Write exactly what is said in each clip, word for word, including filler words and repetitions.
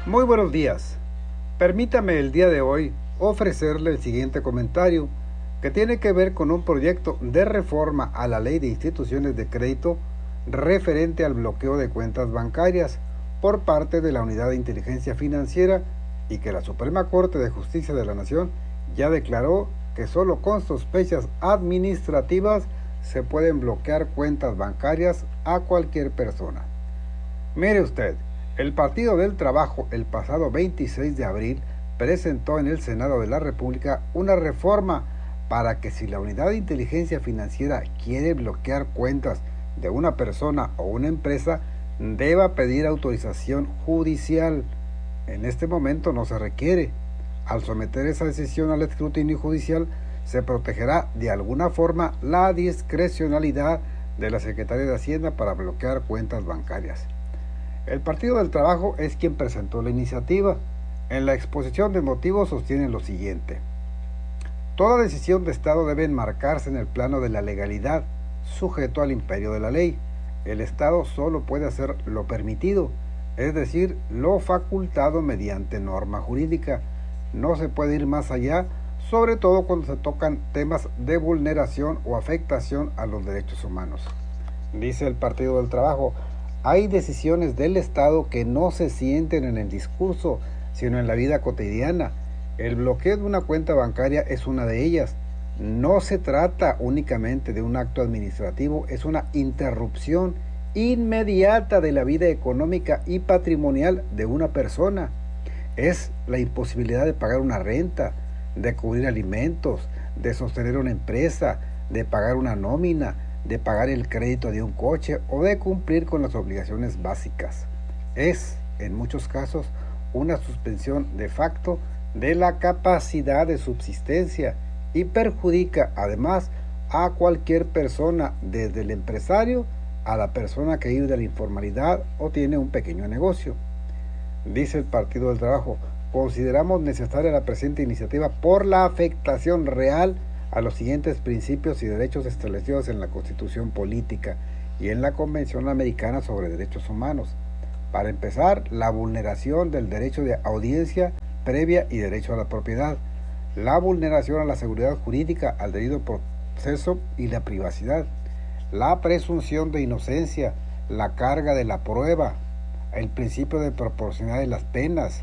Muy buenos días. Permítame el día de hoy ofrecerle el siguiente comentario que tiene que ver con un proyecto de reforma a la Ley de Instituciones de Crédito referente al bloqueo de cuentas bancarias por parte de la Unidad de Inteligencia Financiera y que la Suprema Corte de Justicia de la Nación ya declaró que solo con sospechas administrativas se pueden bloquear cuentas bancarias a cualquier persona. Mire usted, el Partido del Trabajo el pasado veintiséis de abril presentó en el Senado de la República una reforma para que si la Unidad de Inteligencia Financiera quiere bloquear cuentas de una persona o una empresa, deba pedir autorización judicial. En este momento no se requiere. Al someter esa decisión al escrutinio judicial, se protegerá de alguna forma la discrecionalidad de la Secretaría de Hacienda para bloquear cuentas bancarias. El Partido del Trabajo es quien presentó la iniciativa. En la exposición de motivos sostiene lo siguiente: toda decisión de Estado debe enmarcarse en el plano de la legalidad, sujeto al imperio de la ley. El Estado solo puede hacer lo permitido, es decir, lo facultado mediante norma jurídica. No se puede ir más allá, sobre todo cuando se tocan temas de vulneración o afectación a los derechos humanos. Dice el Partido del Trabajo: hay decisiones del Estado que no se sienten en el discurso, sino en la vida cotidiana. El bloqueo de una cuenta bancaria es una de ellas. No se trata únicamente de un acto administrativo, es una interrupción inmediata de la vida económica y patrimonial de una persona. Es la imposibilidad de pagar una renta, de cubrir alimentos, de sostener una empresa, de pagar una nómina, de pagar el crédito de un coche o de cumplir con las obligaciones básicas. Es, en muchos casos, una suspensión de facto de la capacidad de subsistencia y perjudica además a cualquier persona, desde el empresario a la persona que vive de la informalidad o tiene un pequeño negocio. Dice el Partido del Trabajo: consideramos necesaria la presente iniciativa por la afectación real a los siguientes principios y derechos establecidos en la Constitución Política y en la Convención Americana sobre Derechos Humanos. Para empezar, la vulneración del derecho de audiencia previa y derecho a la propiedad, la vulneración a la seguridad jurídica, al debido proceso y la privacidad, la presunción de inocencia, la carga de la prueba, el principio de proporcionalidad de las penas,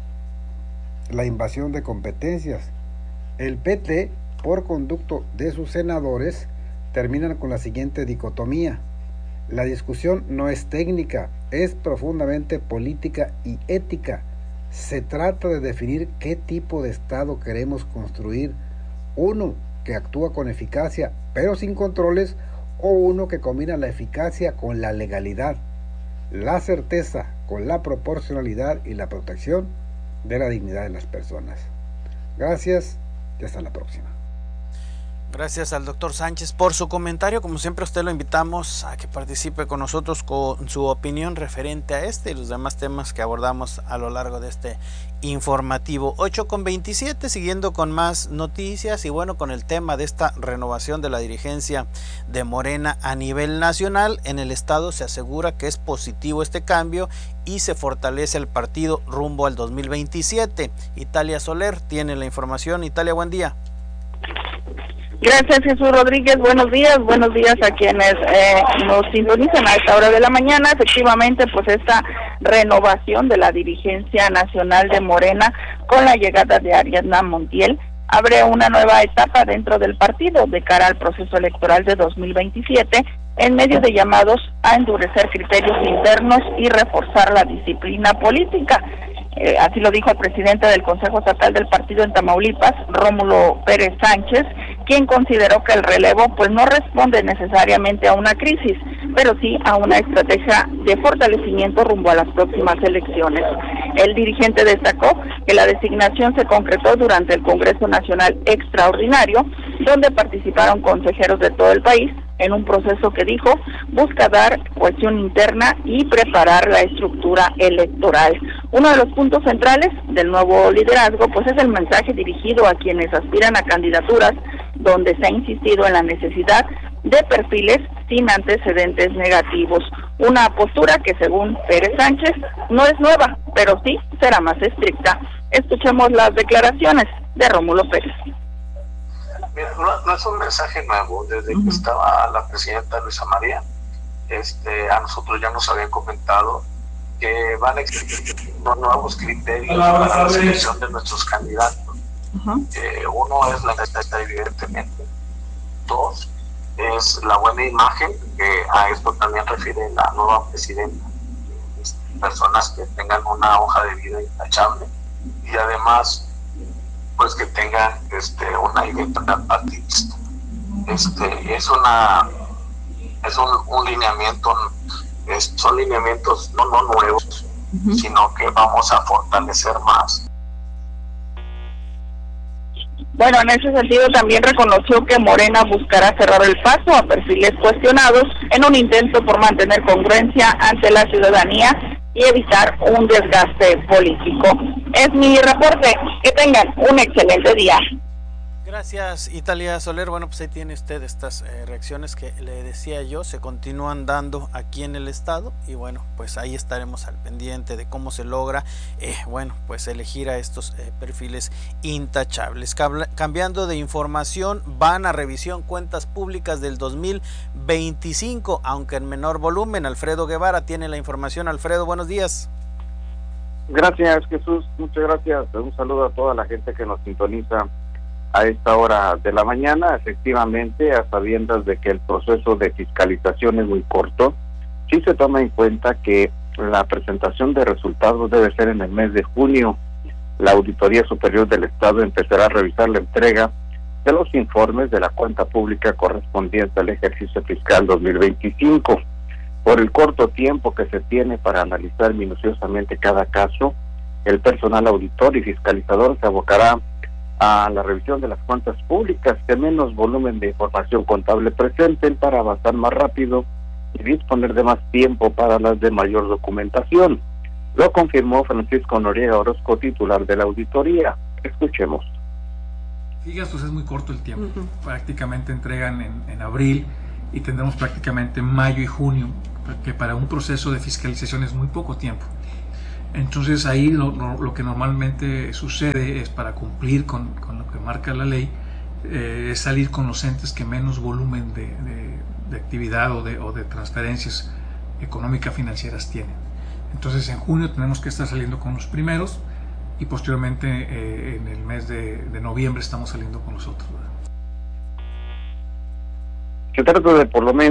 la invasión de competencias. El P T, por conducto de sus senadores, terminan con la siguiente dicotomía: la discusión no es técnica, es profundamente política y ética. Se trata de definir qué tipo de Estado queremos construir, uno que actúa con eficacia pero sin controles, o uno que combina la eficacia con la legalidad, la certeza con la proporcionalidad y la protección de la dignidad de las personas. Gracias y hasta la próxima. Gracias al doctor Sánchez por su comentario. Como siempre, a usted lo invitamos a que participe con nosotros con su opinión referente a este y los demás temas que abordamos a lo largo de este informativo. Ocho con veintisiete, siguiendo con más noticias y bueno, con el tema de esta renovación de la dirigencia de Morena a nivel nacional. En el estado se asegura que es positivo este cambio y se fortalece el partido rumbo al dos mil veintisiete. Italia Soler tiene la información. Italia, buen día. Gracias, Jesús Rodríguez. Buenos días, buenos días a quienes eh, nos sintonizan a esta hora de la mañana. Efectivamente, pues esta renovación de la dirigencia nacional de Morena con la llegada de Ariadna Montiel abre una nueva etapa dentro del partido de cara al proceso electoral de dos mil veintisiete, en medio de llamados a endurecer criterios internos y reforzar la disciplina política. Eh, así lo dijo el presidente del Consejo Estatal del partido en Tamaulipas, Rómulo Pérez Sánchez, quien consideró que el relevo pues no responde necesariamente a una crisis, pero sí a una estrategia de fortalecimiento rumbo a las próximas elecciones. El dirigente destacó que la designación se concretó durante el Congreso Nacional Extraordinario, donde participaron consejeros de todo el país, en un proceso que dijo busca dar cohesión interna y preparar la estructura electoral. Uno de los puntos centrales del nuevo liderazgo pues es el mensaje dirigido a quienes aspiran a candidaturas, donde se ha insistido en la necesidad de perfiles sin antecedentes negativos. Una postura que, según Pérez Sánchez, no es nueva, pero sí será más estricta. Escuchemos las declaraciones de Rómulo Pérez. Mira, no, no es un mensaje nuevo. Desde uh-huh. que estaba la presidenta Luisa María, este, a nosotros ya nos habían comentado que van a existir nuevos criterios para la selección de nuestros candidatos. Uh-huh. Eh, uno es la necesidad, evidentemente. Dos es la buena imagen, que a esto también refiere la nueva presidenta. Personas que tengan una hoja de vida intachable y además pues que tengan este, una identidad partidista. Este, es una es un, un lineamiento, es, son lineamientos no, no nuevos, uh-huh. sino que vamos a fortalecer más. Bueno, en ese sentido también reconoció que Morena buscará cerrar el paso a perfiles cuestionados en un intento por mantener congruencia ante la ciudadanía y evitar un desgaste político. Es mi reporte. Que tengan un excelente día. Gracias, Italia Soler. Bueno, pues ahí tiene usted estas eh, reacciones que le decía yo, se continúan dando aquí en el estado y bueno, pues ahí estaremos al pendiente de cómo se logra, eh, bueno, pues elegir a estos eh, perfiles intachables. Cab- cambiando de información, van a revisión cuentas públicas del dos mil veinticinco, aunque en menor volumen. Alfredo Guevara tiene la información. Alfredo, buenos días. Gracias, Jesús, muchas gracias. Un saludo a toda la gente que nos sintoniza a esta hora de la mañana. Efectivamente, a sabiendas de que el proceso de fiscalización es muy corto, sí se toma en cuenta que la presentación de resultados debe ser en el mes de junio. La Auditoría Superior del Estado empezará a revisar la entrega de los informes de la cuenta pública correspondiente al ejercicio fiscal dos mil veinticinco. Por el corto tiempo que se tiene para analizar minuciosamente cada caso, el personal auditor y fiscalizador se abocará a la revisión de las cuentas públicas que menos volumen de información contable presenten para avanzar más rápido y disponer de más tiempo para las de mayor documentación. Lo confirmó Francisco Noriega Orozco, titular de la auditoría. Escuchemos. Fíjate, pues es muy corto el tiempo. Uh-huh. Prácticamente entregan en, en abril y tendremos prácticamente mayo y junio, que para un proceso de fiscalización es muy poco tiempo. Entonces ahí lo, lo, lo que normalmente sucede es, para cumplir con, con lo que marca la ley, eh, es salir con los entes que menos volumen de, de, de actividad o de, o de transferencias económicas financieras tienen. Entonces en junio tenemos que estar saliendo con los primeros y posteriormente eh, en el mes de, de noviembre estamos saliendo con los otros, ¿verdad? Se trata de por lo menos